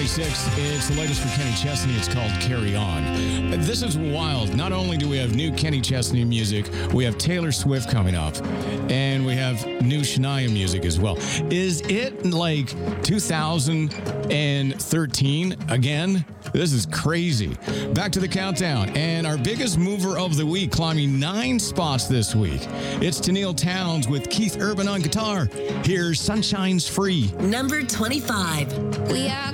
26. It's the latest for Kenny Chesney. It's called Carry On. This is wild. Not only do we have new Kenny Chesney music, we have Taylor Swift coming up, and we have new Shania music as well. Is it like 2013 again? This is crazy. Back to the countdown, and our biggest mover of the week, climbing 9 spots this week. It's Tenille Townes with Keith Urban on guitar. Here's Sunshine's Free. Number 25. We are